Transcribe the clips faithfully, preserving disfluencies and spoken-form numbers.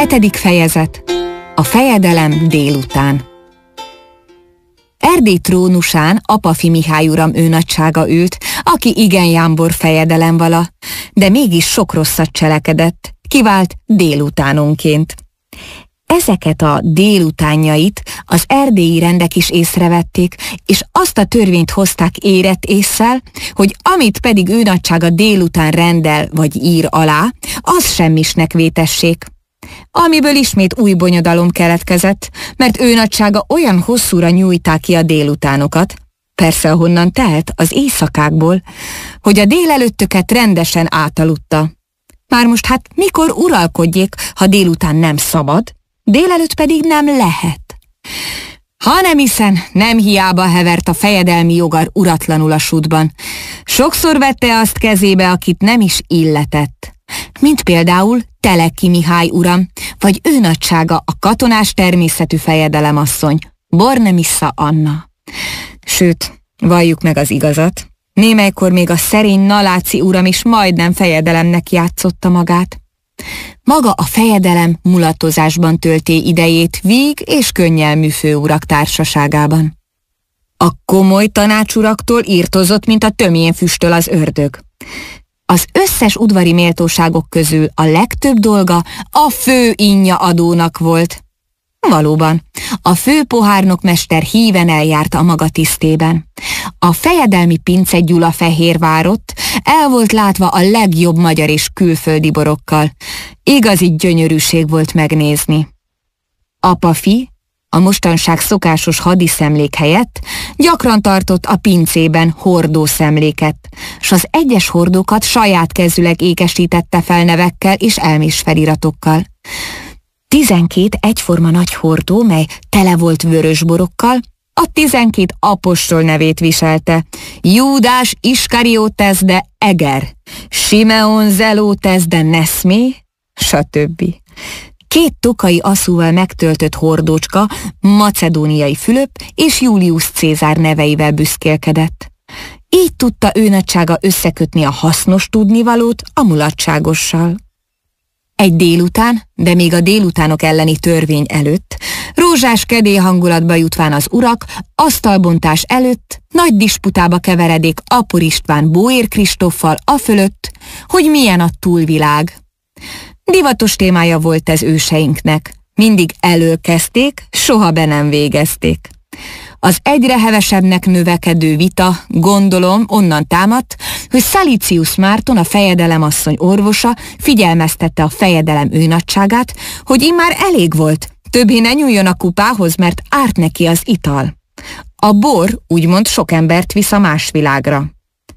Hetedik fejezet. A fejedelem délután. Erdély trónusán Apafi Mihály uram őnagysága ült, aki igen jámbor fejedelem vala, de mégis sok rosszat cselekedett, kivált délutánonként. Ezeket a délutánjait az erdélyi rendek is észrevették, és azt a törvényt hozták érett ésszel, hogy amit pedig őnagysága délután rendel vagy ír alá, az semmisnek vétessék. Amiből ismét új bonyodalom keletkezett, mert őnagysága olyan hosszúra nyújták ki a délutánokat, persze ahonnan telt az éjszakákból, hogy a délelőttöket rendesen átaludta. Már most hát mikor uralkodjék, ha délután nem szabad, délelőtt pedig nem lehet. Hanem hiszen nem hiába hevert a fejedelmi jogar uratlanul a sudban. Sokszor vette azt kezébe, akit nem is illetett. Mint például Teleki Mihály uram, vagy őnagysága a katonás természetű fejedelemasszony, Bornemissza Anna. Sőt, valljuk meg az igazat, némelykor még a szerény Naláci uram is majdnem fejedelemnek játszotta magát. Maga a fejedelem mulatozásban tölté idejét víg és könnyelmű főurak társaságában. A komoly tanácsuraktól írtozott, mint a tömjén füstöl az ördög. Az összes udvari méltóságok közül a legtöbb dolga a fő innya adónak volt. Valóban, a fő pohárnokmester híven eljárt a maga tisztében. A fejedelmi pince Gyulafehérvárott el volt látva a legjobb magyar és külföldi borokkal. Igazi gyönyörűség volt megnézni. Apafi a mostanság szokásos hadiszemlék helyett gyakran tartott a pincében hordószemléket, s az egyes hordókat saját kezüleg ékesítette fel nevekkel és elmés feliratokkal. Tizenkét egyforma nagy hordó, mely tele volt vörös borokkal, a tizenkét apostol nevét viselte: Júdás Iskariótesz de Eger, Simeon Zelótesz de Neszmé, stb. Két tokai aszúval megtöltött hordócska Macedóniai Fülöp és Julius Cézár neveivel büszkélkedett. Így tudta őnagysága összekötni a hasznos tudnivalót a mulatságossal. Egy délután, de még a délutánok elleni törvény előtt, rózsás kedély hangulatba jutván az urak, asztalbontás előtt nagy disputába keveredék Apor István Bóér Kristóffal afölött, hogy milyen a túlvilág. Divatos témája volt ez őseinknek. Mindig elölkezdték, soha be nem végezték. Az egyre hevesebbnek növekedő vita, gondolom, onnan támadt, hogy Szalícius Márton, a fejedelemasszony orvosa figyelmeztette a fejedelem őnagyságát, hogy immár elég volt, többé ne nyúljon a kupához, mert árt neki az ital. A bor úgymond sok embert visz a más világra.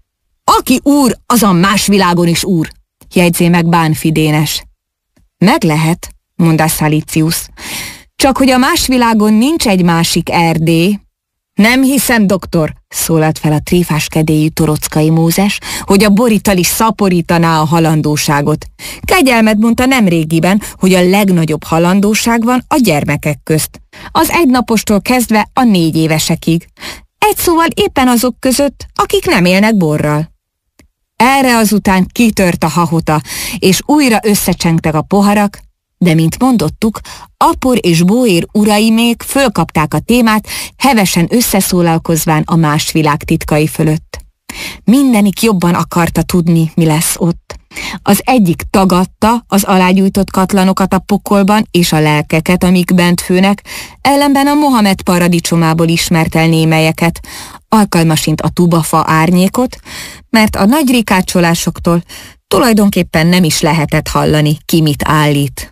Aki úr, az a más világon is úr, jegyzé meg Bánffy Dénes. Meg lehet, mondta Szalícius, csak hogy a más világon nincs egy másik Erdély. Nem hiszem, doktor, szólalt fel a tréfás kedélyű Torockai Mózes, hogy a borital is szaporítaná a halandóságot. Kegyelmet mondta nemrégiben, hogy a legnagyobb halandóság van a gyermekek közt. Az egynapostól kezdve a négy évesekig. Egy szóval éppen azok között, akik nem élnek borral. Erre azután kitört a hahota, és újra összecsengtek a poharak, de mint mondottuk, Apor és Bóér urai még fölkapták a témát, hevesen összeszólalkozván a más világ titkai fölött. Mindenik jobban akarta tudni, mi lesz ott. Az egyik tagadta az alágyújtott katlanokat a pokolban és a lelkeket, amik bent főnek, ellenben a Mohamed paradicsomából ismert el némelyeket, alkalmasint a tubafa árnyékot, mert a nagy rikácsolásoktól tulajdonképpen nem is lehetett hallani, ki mit állít.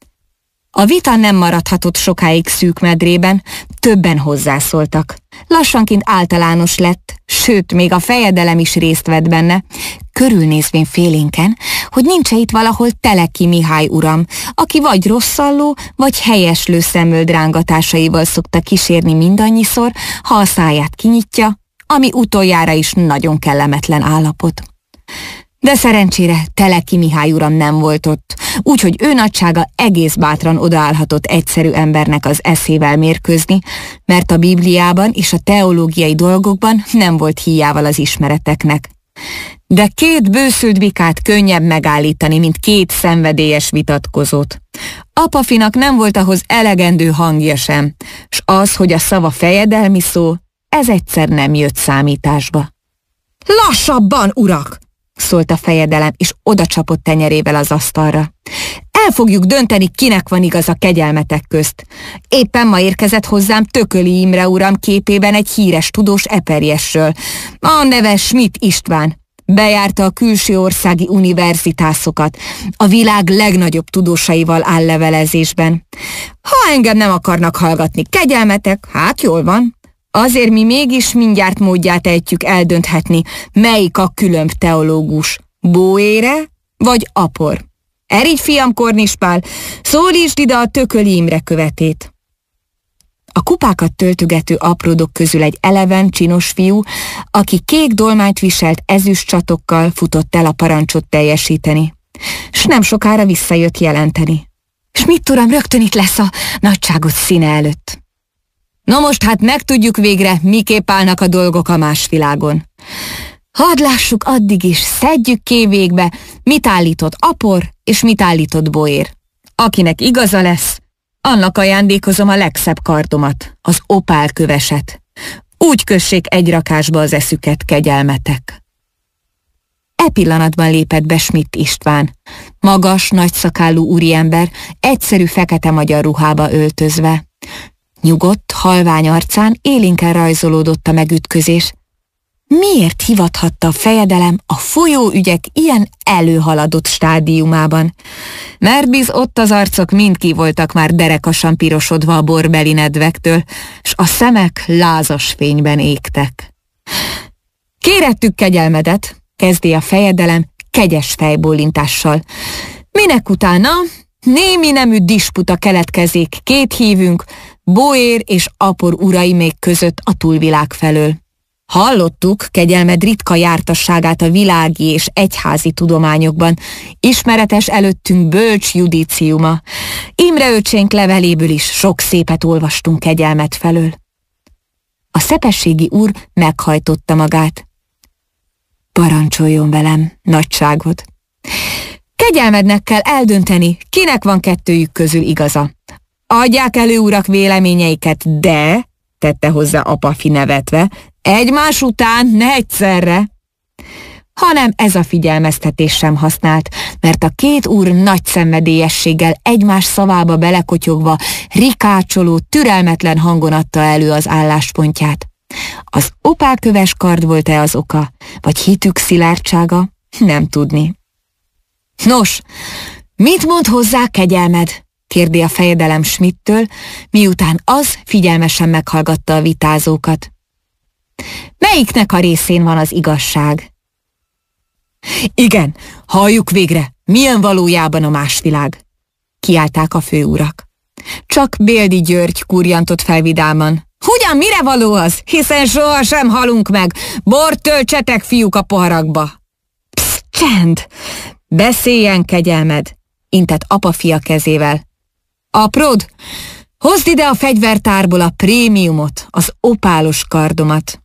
A vita nem maradhatott sokáig szűk medrében, többen hozzászóltak. Lassanként általános lett, sőt, még a fejedelem is részt vett benne, körülnézvén félénken, hogy nincs-e itt valahol Teleki Mihály uram, aki vagy rosszalló, vagy helyeslő szemöldrángatásaival szokta kísérni mindannyiszor, ha a száját kinyitja, ami utoljára is nagyon kellemetlen állapot. De szerencsére Teleki Mihály uram nem volt ott, úgyhogy őnagysága egész bátran odaállhatott egyszerű embernek az eszével mérkőzni, mert a Bibliában és a teológiai dolgokban nem volt híjával az ismereteknek. De két bőszült bikát könnyebb megállítani, mint két szenvedélyes vitatkozót. Apafinak nem volt ahhoz elegendő hangja sem, s az, hogy a szava fejedelmi szó, ez egyszer nem jött számításba. Lassabban, urak! Szólt a fejedelem, és odacsapott tenyerével az asztalra. El fogjuk dönteni, kinek van igaz a kegyelmetek közt. Éppen ma érkezett hozzám Tököli Imre uram képében egy híres tudós eperjesről. A neve Schmidt István. Bejárta a külső országi univerzitászokat. A világ legnagyobb tudósaival áll levelezésben. Ha engem nem akarnak hallgatni kegyelmetek, hát jól van. Azért mi mégis mindjárt módját ejtjük eldönthetni, melyik a különb teológus, Bóére vagy Apor. Erigy, fiam, Kornispál, szólítsd ide a Tököli Imre követét. A kupákat töltögető apródok közül egy eleven, csinos fiú, aki kék dolmányt viselt ezüst csatokkal, futott el a parancsot teljesíteni. S nem sokára visszajött jelenteni. Schmidt uram rögtön itt lesz a nagyságos színe előtt. No most hát megtudjuk végre, miképp állnak a dolgok a más világon. Hadd lássuk addig is, szedjük kévékbe, mit állított Apor, és mit állított Boér. Akinek igaza lesz, annak ajándékozom a legszebb kardomat, az opálköveset. Úgy kössék egy rakásba az eszüket, kegyelmetek. E pillanatban lépett be Schmidt István, magas, nagyszakálú úriember, egyszerű fekete magyar ruhába öltözve. Nyugodt, halvány arcán élénken rajzolódott a megütközés. Miért hivathatta a fejedelem a folyóügyek ilyen előhaladott stádiumában? Mert biz ott az arcok mind ki voltak már derekasan pirosodva a borbeli nedvektől, s a szemek lázas fényben égtek. Kérettük kegyelmedet, kezdi a fejedelem kegyes fejbólintással. Minek utána némi nemű disputa keletkezik két hívünk, Boér és Apor urai még között a túlvilág felől. Hallottuk kegyelmed ritka jártasságát a világi és egyházi tudományokban, ismeretes előttünk bölcs judíciuma. Imre öcsénk leveléből is sok szépet olvastunk kegyelmed felől. A szepességi úr meghajtotta magát. Parancsoljon velem, nagyságod. Kegyelmednek kell eldönteni, kinek van kettőjük közül igaza. Adják elő, urak, véleményeiket, de, tette hozzá Apafi nevetve, egymás után, ne egyszerre. Hanem ez a figyelmeztetés sem használt, mert a két úr nagy szenvedélyességgel egymás szavába belekotyogva, rikácsoló, türelmetlen hangon adta elő az álláspontját. Az opálköves kard volt-e az oka, vagy hitük szilárdsága? Nem tudni. Nos, mit mond hozzá kegyelmed? Kérdi a fejedelem Schmidttől, miután az figyelmesen meghallgatta a vitázókat. Melyiknek a részén van az igazság? Igen, halljuk végre, milyen valójában a másvilág, kiálták a főurak. Csak Béldi György kurjantott fel vidáman. Ugyan mire való az, hiszen sohasem halunk meg, bort töltsetek, fiúk, a poharakba. Psz, csend! Beszéljen, kegyelmed, intett apa fia kezével. Apród, hozd ide a fegyvertárból a prémiumot, az opálos kardomat.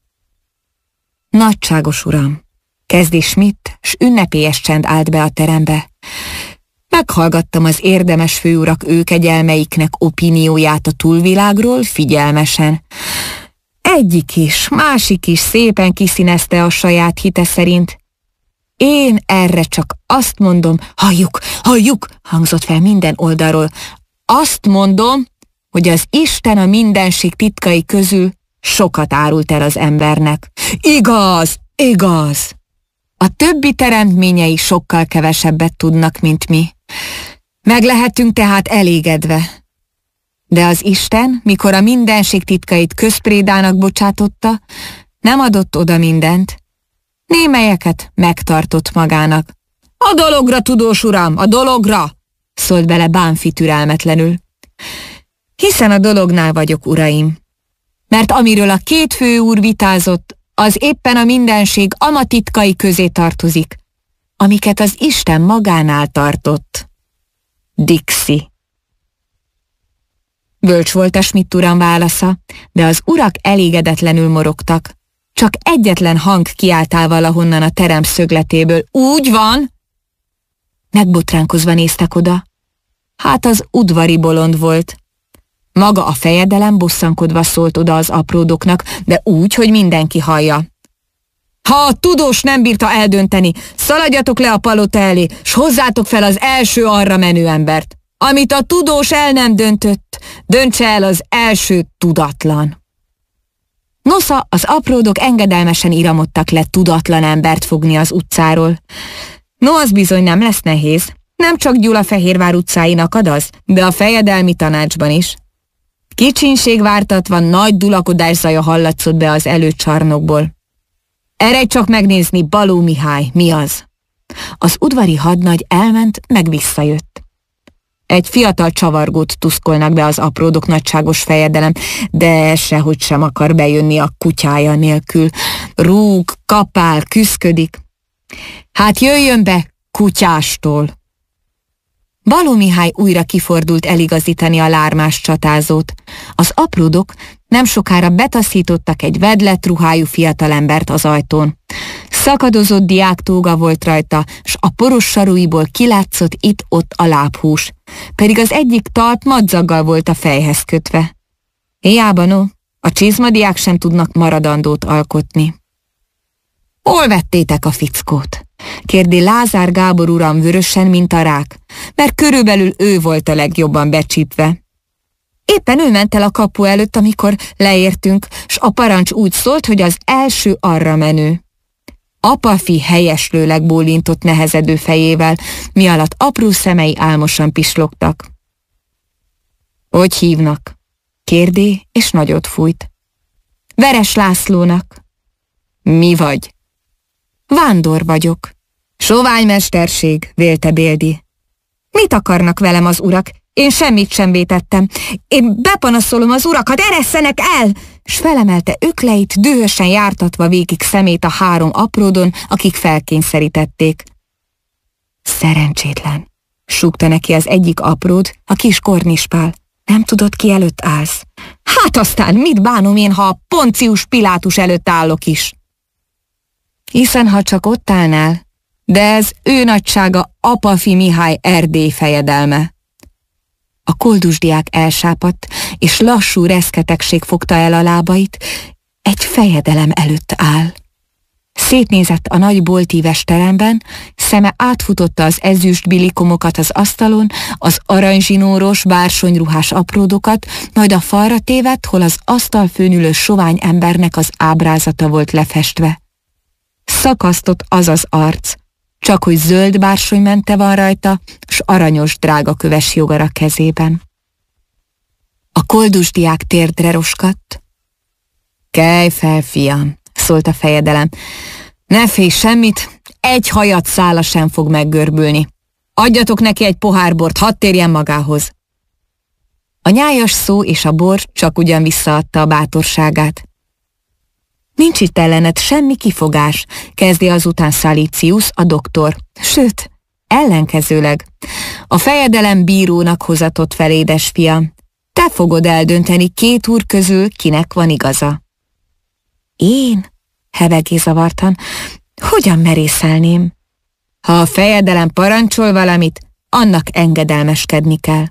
Nagyságos uram, kezdi Schmidt, s ünnepélyes csend állt be a terembe. Meghallgattam az érdemes főurak őkegyelmeiknek opinióját a túlvilágról figyelmesen. Egyik is, másik is szépen kiszínezte a saját hite szerint. Én erre csak azt mondom, halljuk, halljuk, hangzott fel minden oldalról. Azt mondom, hogy az Isten a mindenség titkai közül sokat árult el az embernek. Igaz, igaz. A többi teremtményei sokkal kevesebbet tudnak, mint mi. Meg lehetünk tehát elégedve. De az Isten, mikor a mindenség titkait közprédának bocsátotta, nem adott oda mindent. Némelyeket megtartott magának. A dologra, tudós uram, a dologra! Szólt bele Bánfi türelmetlenül. Hiszen a dolognál vagyok, uraim. Mert amiről a két főúr vitázott, az éppen a mindenség ama titkai közé tartozik, amiket az Isten magánál tartott. Dixi. Bölcs volt a Schmidt uram válasza, de az urak elégedetlenül morogtak. Csak egyetlen hang kiáltál valahonnan a terem szögletéből. Úgy van! Megbotránkozva néztek oda. Hát az udvari bolond volt. Maga a fejedelem bosszankodva szólt oda az apródoknak, de úgy, hogy mindenki hallja. Ha a tudós nem bírta eldönteni, szaladjatok le a palota elé, s hozzátok fel az első arra menő embert. Amit a tudós el nem döntött, döntse el az első tudatlan. Nosza, az apródok engedelmesen iramodtak le tudatlan embert fogni az utcáról. No, az bizony nem lesz nehéz. Nem csak Gyulafehérvár utcáin akad az, de a fejedelmi tanácsban is. Kicsinség vártatva nagy dulakodás zaja hallatszott be az előcsarnokból. Eredj csak megnézni, Baló Mihály, mi az? Az udvari hadnagy elment, meg visszajött. Egy fiatal csavargót tuszkolnak be az apródok, nagyságos fejedelem, de sehogy sem akar bejönni a kutyája nélkül. Rúg, kapál, küszködik. Hát jöjjön be, kutyástól! Baló Mihály újra kifordult eligazítani a lármás csatázót. Az apródok nem sokára betaszítottak egy vedlett ruhájú fiatalembert az ajtón. Szakadozott diáktóga volt rajta, s a poros sarúiból kilátszott itt-ott a lábhús, pedig az egyik talp madzaggal volt a fejhez kötve. Hiába no, a csizmadiák sem tudnak maradandót alkotni. Hol vettétek a fickót? Kérdi Lázár Gábor uram vörösen, mint a rák, mert körülbelül ő volt a legjobban becsípve. Éppen ő ment el a kapu előtt, amikor leértünk, s a parancs úgy szólt, hogy az első arra menő. Apafi helyeslőleg bólintott nehezedő fejével, mi alatt apró szemei álmosan pislogtak. Hogy hívnak? Kérdé, és nagyot fújt. Veres Lászlónak. Mi vagy? Vándor vagyok. Soványmesterség, vélte Béldi. Mit akarnak velem az urak? Én semmit sem vétettem. Én bepanaszolom az urakat, eresszenek el! S felemelte ökleit, dühösen jártatva végig szemét a három apródon, akik felkényszerítették. Szerencsétlen, súgta neki az egyik apród, a kis Kornispál. Nem tudod, ki előtt állsz? Hát aztán mit bánom én, ha a Poncius Pilátus előtt állok is? Hiszen ha csak ott állnál, de ez ő nagysága Apafi Mihály Erdély fejedelme. A koldusdiák elsápadt, és lassú reszketegség fogta el a lábait, egy fejedelem előtt áll. Szétnézett a nagy boltíves teremben, szeme átfutotta az ezüst bilikomokat az asztalon, az aranyzsinóros, bársonyruhás apródokat, majd a falra tévedt, hol az asztalfőn ülő sovány embernek az ábrázata volt lefestve. Szakasztott az az arc, csak hogy zöld bársonymente van rajta, s aranyos drágaköves jogar a kezében. A koldusdiák térdre roskadt. Kelj fel, fiam, szólt a fejedelem. Ne félj semmit, egy hajat szála sem fog meggörbülni. Adjatok neki egy pohár bort, hadd térjen magához. A nyájas szó és a bor csak ugyan visszaadta a bátorságát. Nincs itt ellened semmi kifogás, kezdi azután Szalíciusz, a doktor. Sőt, ellenkezőleg. A fejedelem bírónak hozatott fel, édesfiam. Te fogod eldönteni két úr közül, kinek van igaza. Én? Hevegé zavartan. Hogyan merészelném? Ha a fejedelem parancsol valamit, annak engedelmeskedni kell.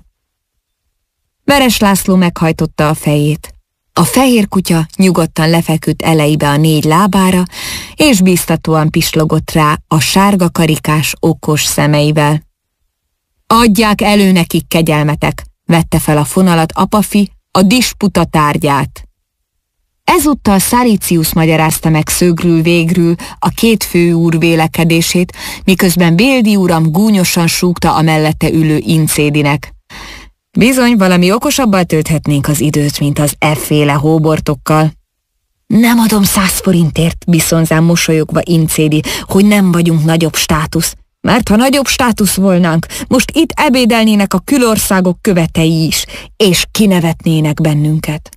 Veres László meghajtotta a fejét. A fehér kutya nyugodtan lefeküdt elejébe a négy lábára, és bíztatóan pislogott rá a sárga karikás, okos szemeivel. Adják elő nekik, kegyelmetek, vette fel a fonalat Apafi, a disputa tárgyát. Ezúttal Szalíciusz magyarázta meg szögrül végrül a két főúr vélekedését, miközben Béldi uram gúnyosan súgta a mellette ülő incédinek. Bizony, valami okosabbal tölthetnénk az időt, mint az efféle hóbortokkal. Nem adom száz forintért, biszonzám mosolyogva incédi, hogy nem vagyunk nagyobb státusz. Mert ha nagyobb státusz volnánk, most itt ebédelnének a külországok követei is, és kinevetnének bennünket.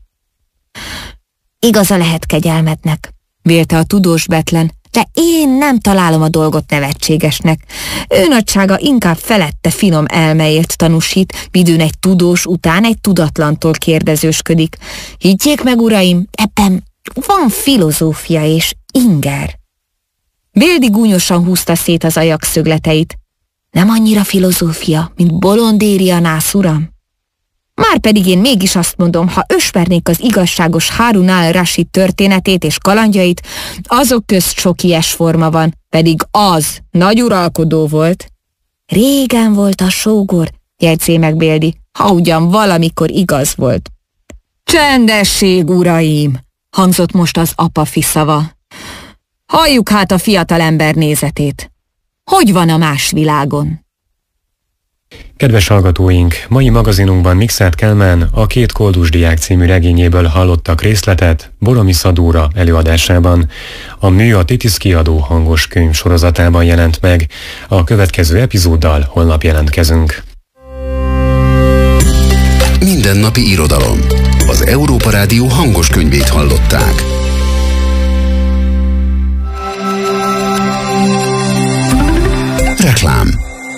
Igaza lehet kegyelmednek, vélte a tudós Betlen, de én nem találom a dolgot nevetségesnek. Ő nagysága inkább felette finom elméért tanúsít, midőn egy tudós után egy tudatlantól kérdezősködik. Higgyék meg, uraim, ebben van filozófia és inger. Béldi gúnyosan húzta szét az ajak szögleteit. Nem annyira filozófia, mint Bolondéria nász uram? Márpedig én mégis azt mondom, ha ösmernék az igazságos Harun al-Rashid történetét és kalandjait, azok közt sok ilyes forma van, pedig az nagy uralkodó volt. Régen volt a sógor, jegyzé meg Béldi, ha ugyan valamikor igaz volt. Csendesség, uraim! Hangzott most az apafi szava. Halljuk hát a fiatalember nézetét. Hogy van a más világon? Kedves hallgatóink, mai magazinunkban Mikszáth Kálmán a Két koldus diák című regényéből hallottak részletet Boromi Szadóra előadásában. A mű a Titisz kiadó hangos könyv sorozatában jelent meg. A következő epizóddal holnap jelentkezünk. Mindennapi irodalom. Az Európa Rádió hangos könyvét hallották. Reklám.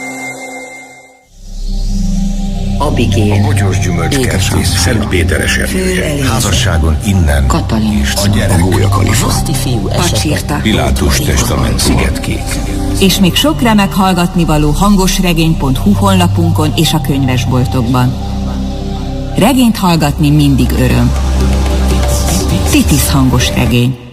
Abigél, a bogyós gyümölcskertész, Szent Péter eseménye, házasságon innen, Katalin, a gyerek, a Gólya Kalifa, Pacsirta, Pilátus testament, Szigetkék. És még sok remek hallgatnivaló hangosregény pont hu honlapunkon és a könyvesboltokban. Regényt hallgatni mindig öröm. Titisz hangos regény.